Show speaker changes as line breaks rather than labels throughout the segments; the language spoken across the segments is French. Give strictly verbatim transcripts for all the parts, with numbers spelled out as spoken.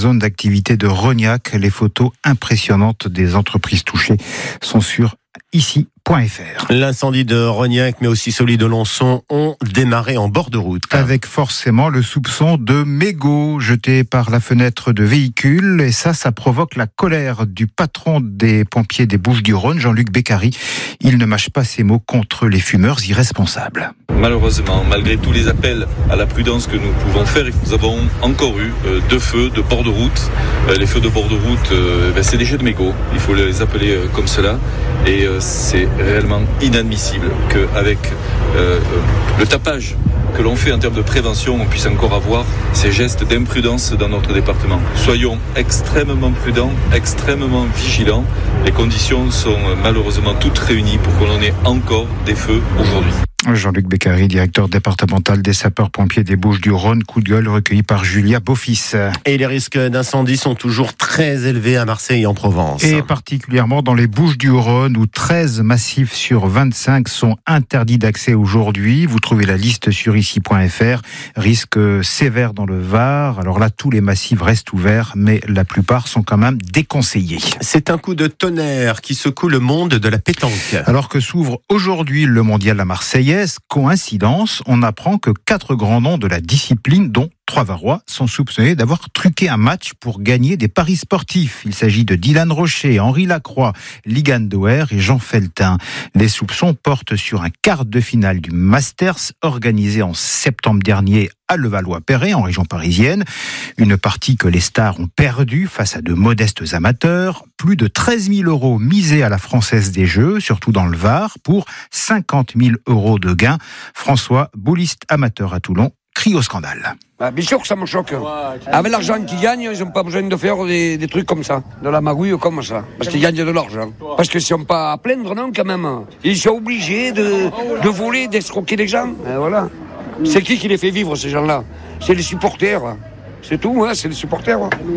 zone d'activité de Rognac. Les photos impressionnantes des entreprises touchées sont sur ici point f r.
L'incendie de Rognac, mais aussi celui de Lançon, ont démarré en bord de route.
Avec forcément le soupçon de mégots jetés par la fenêtre de véhicules. Et ça, ça provoque la colère du patron des pompiers des Bouches-du-Rhône, Jean-Luc Beccari. Il ne mâche pas ses mots contre les fumeurs irresponsables.
Malheureusement, malgré tous les appels à la prudence que nous pouvons faire, nous avons encore eu euh, deux feux de bord de route. Euh, les feux de bord de route, euh, ben, c'est des jets de mégots. Il faut les appeler euh, comme cela. Et euh, c'est réellement inadmissible qu'avec euh, le tapage que l'on fait en termes de prévention, on puisse encore avoir ces gestes d'imprudence dans notre département. Soyons extrêmement prudents, extrêmement vigilants. Les conditions sont malheureusement toutes réunies pour qu'on en ait encore des feux aujourd'hui.
Jean-Luc Beccari, directeur départemental des sapeurs-pompiers des Bouches-du-Rhône, coup de gueule recueilli par Julia Beaufils.
Et les risques d'incendie sont toujours très élevés à Marseille et en Provence.
Et particulièrement dans les Bouches-du-Rhône où treize massifs sur vingt-cinq sont interdits d'accès aujourd'hui. Vous trouvez la liste sur ici point f r. Risque sévère dans le Var. Alors là, tous les massifs restent ouverts, mais la plupart sont quand même déconseillés.
C'est un coup de tonnerre qui secoue le monde de la pétanque.
Alors que s'ouvre aujourd'hui le mondial à Marseille, coïncidence, on apprend que quatre grands noms de la discipline, dont trois Varois, sont soupçonnés d'avoir truqué un match pour gagner des paris sportifs. Il s'agit de Dylan Rocher, Henri Lacroix, Ligan Doer et Jean Feltin. Les soupçons portent sur un quart de finale du Masters organisé en septembre dernier à Levallois-Perret, en région parisienne. Une partie que les stars ont perdue face à de modestes amateurs. Plus de treize mille euros misés à la Française des Jeux, surtout dans le Var, pour cinquante mille euros de gains. François, bouliste amateur à Toulon, crie au scandale.
Ah, bien sûr que ça me choque. Avec l'argent qu'ils gagnent, ils n'ont pas besoin de faire des, des trucs comme ça, de la magouille comme ça, parce qu'ils gagnent de l'argent. Parce qu'ils ne sont pas à plaindre, non, quand même. Ils sont obligés de, de voler, d'escroquer les gens. Et voilà. C'est qui qui les fait vivre, ces gens-là? C'est les supporters. C'est tout, hein, c'est les supporters.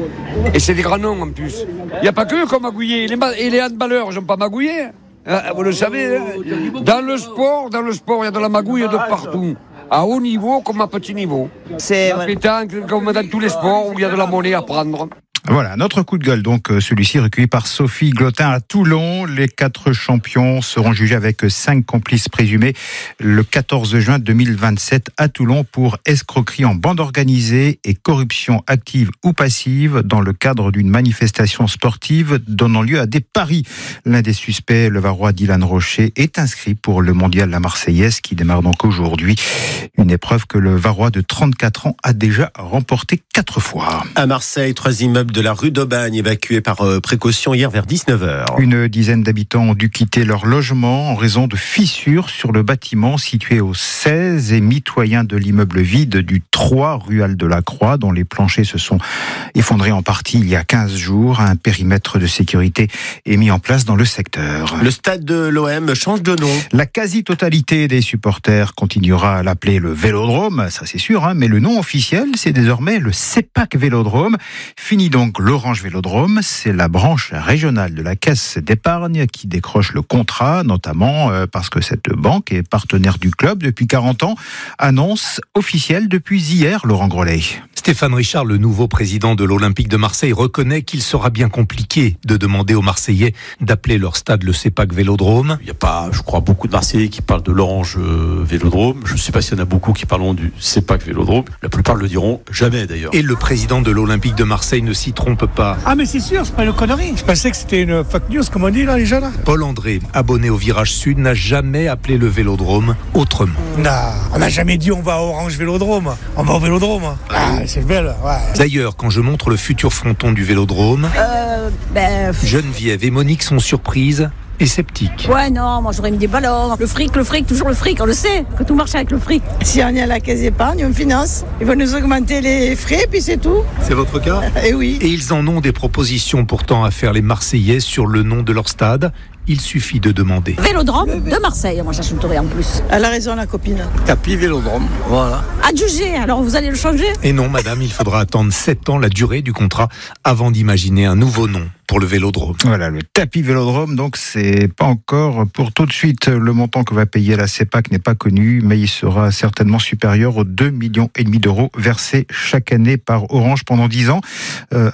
Et c'est des grands noms, en plus. Il n'y a pas que eux qui ont magouillé. Et les handballeurs, ils n'ont pas magouillé. Vous le savez, dans le sport, dans le sport, il y a de la magouille de partout. À haut niveau comme à petit niveau. C'est la pétanque, comme dans tous les sports où il y a de la monnaie à prendre.
Voilà, notre coup de gueule, donc celui-ci recueilli par Sophie Glotin à Toulon. Les quatre champions seront jugés avec cinq complices présumés le quatorze juin deux mille vingt-sept à Toulon pour escroquerie en bande organisée et corruption active ou passive dans le cadre d'une manifestation sportive donnant lieu à des paris. L'un des suspects, le Varois Dylan Rocher, est inscrit pour le mondial La Marseillaise qui démarre donc aujourd'hui. Une épreuve que le Varois de trente-quatre ans a déjà remporté quatre fois.
À Marseille, trois immeubles de la rue d'Aubagne évacués par euh, précaution hier vers dix-neuf heures.
Une dizaine d'habitants ont dû quitter leur logement en raison de fissures sur le bâtiment situé au seize et mitoyen de l'immeuble vide du trois rue Al-de-la-Croix, dont les planchers se sont effondrés en partie il y a quinze jours. Un périmètre de sécurité est mis en place dans le secteur.
Le stade de l'O M change de nom.
La quasi-totalité des supporters continuera à l'appeler le Vélodrome, ça c'est sûr, hein, mais le nom officiel, c'est désormais le CEPAC Vélodrome. Fini donc l'Orange Vélodrome, c'est la branche régionale de la Caisse d'épargne qui décroche le contrat, notamment parce que cette banque est partenaire du club depuis quarante ans. Annonce officielle depuis hier, Laurent Grollet.
Stéphane Richard, le nouveau président de l'Olympique de Marseille, reconnaît qu'il sera bien compliqué de demander aux Marseillais d'appeler leur stade le CEPAC Vélodrome.
Il n'y a pas, je crois, beaucoup de Marseillais qui parlent de l'Orange Vélodrome. Je ne sais pas s'il y en a beaucoup qui parleront du CEPAC Vélodrome. La plupart le diront jamais, d'ailleurs.
Et le président de l'Olympique de Marseille ne s'y trompe pas.
Ah mais c'est sûr, c'est pas une connerie. Je pensais que c'était une fake news, comme on dit là, les gens là.
Paul André, abonné au Virage Sud, n'a jamais appelé le Vélodrome autrement.
Non, on n'a jamais dit on va à Orange Vélodrome. On va au Vélodrome. Ah, c'est belle, ouais.
D'ailleurs, quand je montre le futur fronton du Vélodrome, euh, ben... Geneviève et Monique sont surprises et sceptiques.
Ouais, non, moi j'aurais mis des ballons. Le fric, le fric, toujours le fric, on le sait, que tout marche avec le fric.
Si on est à la caisse d'épargne, on finance. Ils vont nous augmenter les frais, puis c'est tout.
C'est votre cas ?
Eh oui.
Et ils en ont des propositions pourtant à faire les Marseillais sur le nom de leur stade. Il suffit de demander.
Vélodrome de Marseille, moi j'achèterai en plus.
Elle a raison, la copine.
Tapis Vélodrome, voilà.
Adjugé, alors vous allez le changer ?
Et non, madame, il faudra attendre sept ans la durée du contrat avant d'imaginer un nouveau nom pour le Vélodrome.
Voilà, le tapis Vélodrome, donc c'est pas encore pour tout de suite. Le montant que va payer la CEPAC n'est pas connu, mais il sera certainement supérieur aux deux millions et demi d'euros versés chaque année par Orange pendant dix ans. Euh,